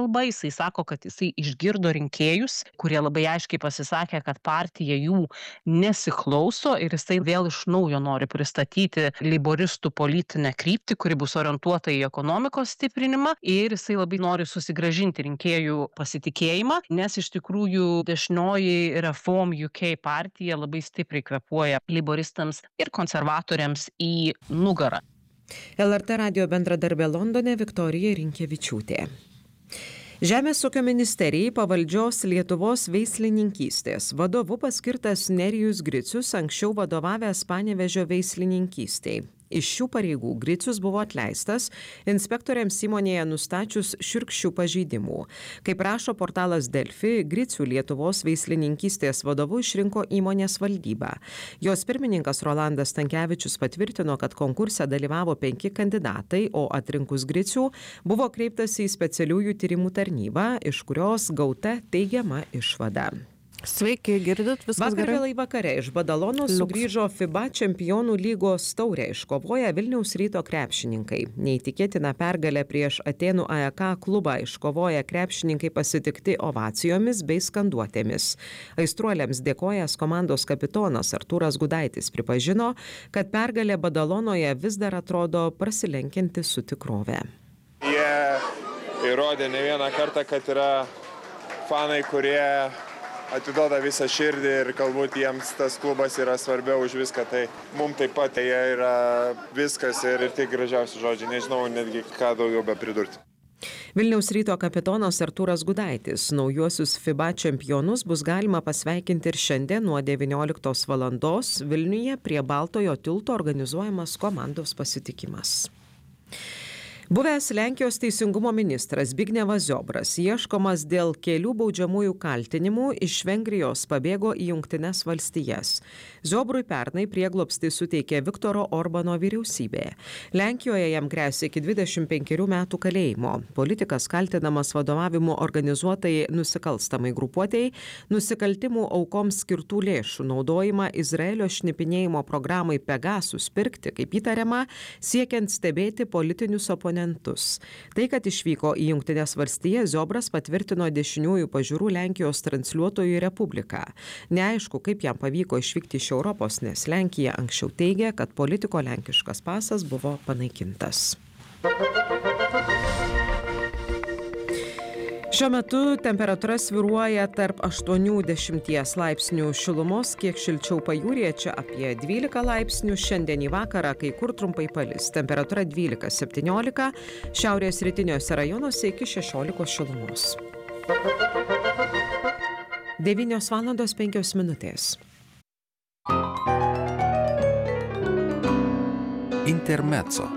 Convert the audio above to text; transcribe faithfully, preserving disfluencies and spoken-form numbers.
kalba. Jisai sako, kad jisai išgirdo rinkėjus, kurie labai aiškiai pasisakė, kad partija jų nesiklauso ir jisai vėl iš naujo nori pristatyti leiboristų politinę kryptį, kuri bus orientuota į ekonomikos stiprinimą ir jisai labai nori susigrąžinti rinkėjų pasitikėjimą, nes iš tikrųjų dešinioji Reform U K partija labai stipriai kvėpuoja leiboristams ir konservatoriams į nugarą. L R T radijo bendradarbė Londone Viktorija Rinkevičiūtė. Žemės ūkio ministerijai pavaldžios Lietuvos veislininkystės vadovu paskirtas Nerijus Gricius, anksčiau vadovavęs Panevėžio veislininkystei. Iš šių pareigų Gricius buvo atleistas inspektoriams įmonėje nustačius šiurkščių pažeidimų. Kaip rašo portalas Delfi, Gricių Lietuvos veislininkystės vadovu išrinko įmonės valdybą. Jos pirmininkas Rolandas Stankevičius patvirtino, kad konkurse dalyvavo penki kandidatai, o atrinkus Gricių buvo kreiptasi į specialiųjų tyrimų tarnybą, iš kurios gauta teigiama išvada. Sveiki, girdit, viskas Vakar gerai? vėlai vakare iš Badalono sugrįžo FIBA čempionų lygos taurę iškovoję Vilniaus Ryto krepšininkai. Neįtikėtina pergalė prieš Atėnų A E K klubą iškovoję krepšininkai pasitikti ovacijomis bei skanduotėmis. Aistruoliams dėkojęs komandos kapitonas Artūras Gudaitis pripažino, kad pergalė Badalonoje vis dar atrodo prasilenkianti su tikrove. Jie įrodė ne vieną kartą, kad yra fanai, kurie atiduoda visą širdį ir galbūt jiems tas klubas yra svarbiau už viską, tai mums taip pat jie yra viskas ir tik gražiausi žodžiai, nežinau netgi ką daugiau be pridurti. Vilniaus Ryto kapitonas Artūras Gudaitis naujuosius FIBA čempionus bus galima pasveikinti ir šiandien nuo devynioliktos valandos Vilniuje prie Baltojo tilto organizuojamas komandos pasitikimas. Buvęs Lenkijos teisingumo ministras Zbignevas Ziobras ieškomas dėl kelių baudžiamųjų kaltinimų iš Vengrijos pabėgo į Jungtines valstijas. Ziobrui pernai prieglobstį suteikė Viktoro Orbano vyriausybė. Lenkijoje jam gresia iki dvidešimt penkerių metų kalėjimo. Politikas kaltinamas vadovavimu organizuotai nusikalstamai grupuotei, nusikaltimų aukoms skirtų lėšų naudojimą Izraelio šnipinėjimo programai Pegasus pirkti, kaip įtariama, siekiant stebėti politinius oponentus. Tai, kad išvyko į Jungtines valstijas, Ziobras patvirtino dešiniųjų pažiūrų Lenkijos transliuotojų Republiką. Neaišku, kaip jam pavyko išvykti iš Europos, nes Lenkija anksčiau teigė, kad politiko lenkiškas pasas buvo panaikintas. Šiuo metu temperatūra svyruoja tarp aštuonių dešimties laipsnių šilumos, kiek šilčiau pajūryje, čia apie dvylika laipsnių, šiandien į vakarą kai kur trumpai palis. Temperatūra dvylika septyniolika, šiaurės rytiniuose rajonuose iki šešiolikos šilumos. devynios valandos penkios minutės. Intermezzo.